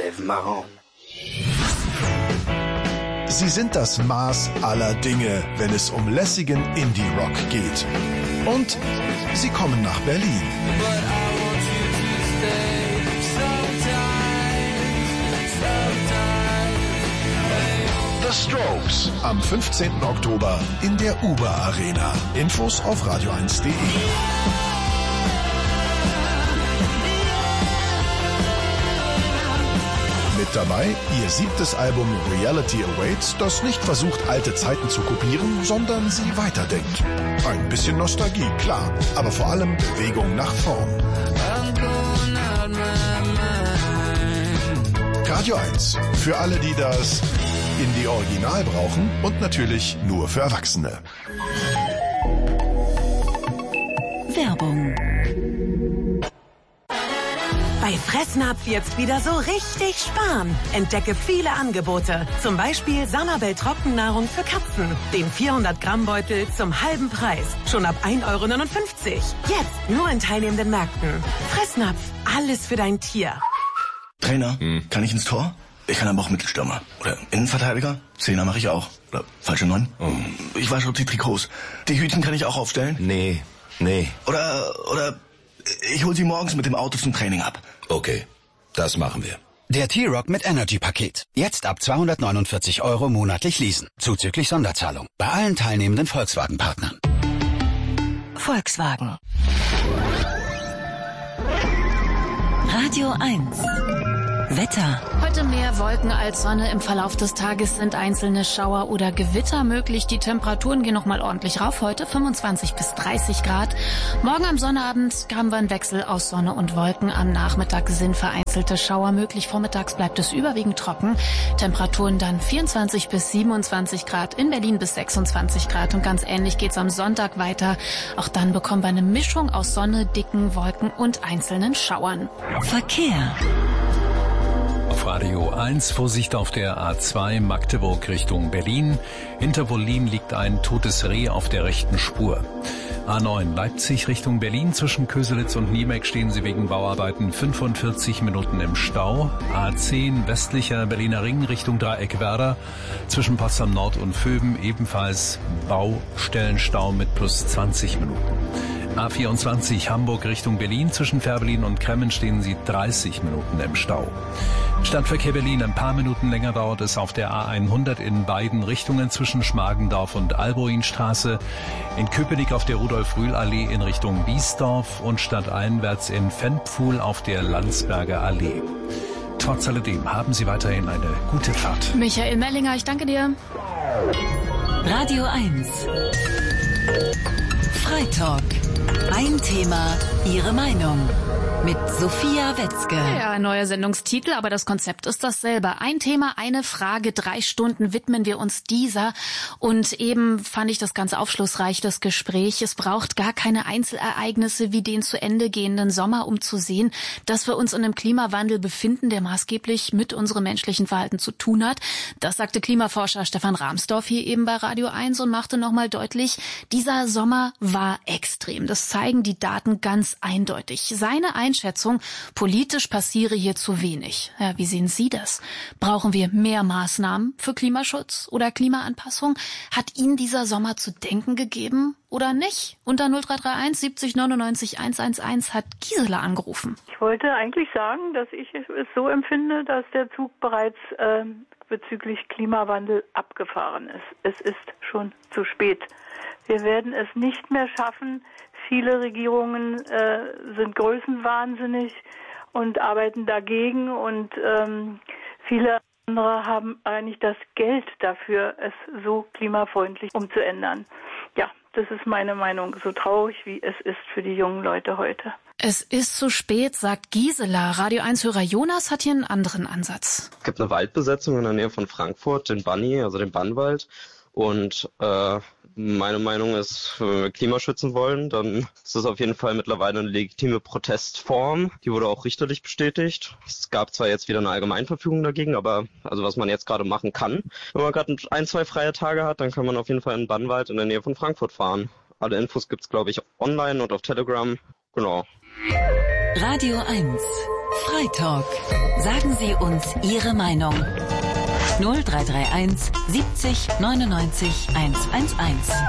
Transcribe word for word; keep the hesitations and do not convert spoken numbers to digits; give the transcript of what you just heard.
rêve marrant. Sie sind das Maß aller Dinge, wenn es um lässigen Indie-Rock geht. Und sie kommen nach Berlin. The Strokes am fünfzehnten Oktober in der Uber Arena. Infos auf radio eins punkt de. Mit dabei ihr siebtes Album Reality Awaits, das nicht versucht, alte Zeiten zu kopieren, sondern sie weiterdenkt. Ein bisschen Nostalgie, klar, aber vor allem Bewegung nach vorn. Radio eins, für alle, die das Indie-Original brauchen und natürlich nur für Erwachsene. Werbung. Bei Fressnapf jetzt wieder so richtig sparen. Entdecke viele Angebote. Zum Beispiel Sanabel Trockennahrung für Katzen. Den vierhundert Gramm Beutel zum halben Preis. Schon ab ein Euro neunundfünfzig. Jetzt nur in teilnehmenden Märkten. Fressnapf, alles für dein Tier. Trainer, hm. kann ich ins Tor? Ich kann aber auch Mittelstürmer. Oder Innenverteidiger. Zehner mache ich auch. Oder falsche Neun. Oh. Ich wasche die Trikots. Die Hütchen kann ich auch aufstellen? Nee, nee. Oder, oder ich hol sie morgens mit dem Auto zum Training ab. Okay, das machen wir. Der T-Rock mit Energy-Paket. Jetzt ab zweihundertneunundvierzig Euro monatlich leasen. Zuzüglich Sonderzahlung. Bei allen teilnehmenden Volkswagen-Partnern. Volkswagen. Radio eins. Wetter. Heute mehr Wolken als Sonne. Im Verlauf des Tages sind einzelne Schauer oder Gewitter möglich. Die Temperaturen gehen nochmal ordentlich rauf. Heute fünfundzwanzig bis dreißig Grad. Morgen am Sonnabend haben wir einen Wechsel aus Sonne und Wolken. Am Nachmittag sind vereinzelte Schauer möglich. Vormittags bleibt es überwiegend trocken. Temperaturen dann vierundzwanzig bis siebenundzwanzig Grad. In Berlin bis sechsundzwanzig Grad. Und ganz ähnlich geht's am Sonntag weiter. Auch dann bekommen wir eine Mischung aus Sonne, dicken Wolken und einzelnen Schauern. Verkehr. Auf Radio eins, Vorsicht auf der A zwei Magdeburg Richtung Berlin. Hinter Wollin liegt ein totes Reh auf der rechten Spur. A neun Leipzig Richtung Berlin. Zwischen Köselitz und Niemeck stehen Sie wegen Bauarbeiten fünfundvierzig Minuten im Stau. A zehn westlicher Berliner Ring Richtung Dreieck Werder. Zwischen Potsdam Nord und Vöben ebenfalls Baustellenstau mit plus zwanzig Minuten. A vierundzwanzig Hamburg Richtung Berlin. Zwischen Fährberlin und Kremmen stehen Sie dreißig Minuten im Stau. Stadtverkehr Berlin, ein paar Minuten länger dauert es auf der A hundert in beiden Richtungen zwischen Schmargendorf und Alboinstraße. In Köpenick auf der Rudolf-Rühl-Allee in Richtung Biesdorf und stadteinwärts in Ventpfuhl auf der Landsberger Allee. Trotz alledem haben Sie weiterhin eine gute Fahrt. Michael Mellinger, ich danke dir. Radio eins. Freitalk. Ein Thema, Ihre Meinung. Mit Sophia Wetzke. Ja, ein neuer Sendungstitel, aber das Konzept ist dasselbe. Ein Thema, eine Frage, drei Stunden widmen wir uns dieser. Und eben fand ich das ganz aufschlussreich, das Gespräch. Es braucht gar keine Einzelereignisse wie den zu Ende gehenden Sommer, um zu sehen, dass wir uns in einem Klimawandel befinden, der maßgeblich mit unserem menschlichen Verhalten zu tun hat. Das sagte Klimaforscher Stefan Rahmsdorf hier eben bei Radio eins und machte nochmal deutlich, dieser Sommer war extrem. Das zeigen die Daten ganz eindeutig. Seine Einschätzung, politisch passiere hier zu wenig. Ja, wie sehen Sie das? Brauchen wir mehr Maßnahmen für Klimaschutz oder Klimaanpassung? Hat Ihnen dieser Sommer zu denken gegeben oder nicht? Unter null drei drei eins siebzig neunundneunzig hundertelf hat Gisela angerufen. Ich wollte eigentlich sagen, dass ich es so empfinde, dass der Zug bereits äh, bezüglich Klimawandel abgefahren ist. Es ist schon zu spät. Wir werden es nicht mehr schaffen. Viele Regierungen äh, sind größenwahnsinnig und arbeiten dagegen und ähm, viele andere haben eigentlich das Geld dafür, es so klimafreundlich umzuändern. Ja, das ist meine Meinung, so traurig wie es ist für die jungen Leute heute. Es ist zu spät, sagt Gisela. Radio eins-Hörer Jonas hat hier einen anderen Ansatz. Es gibt eine Waldbesetzung in der Nähe von Frankfurt, den Banni, also den Bannwald. Und äh, meine Meinung ist, wenn wir Klima schützen wollen, dann ist das auf jeden Fall mittlerweile eine legitime Protestform. Die wurde auch richterlich bestätigt. Es gab zwar jetzt wieder eine Allgemeinverfügung dagegen, aber also was man jetzt gerade machen kann, wenn man gerade ein, zwei freie Tage hat, dann kann man auf jeden Fall in den Bannwald in der Nähe von Frankfurt fahren. Alle Infos gibt's, glaube ich, online und auf Telegram. Genau. Radio eins. Freitalk. Sagen Sie uns Ihre Meinung. null drei drei eins siebzig neunundneunzig hundertelf.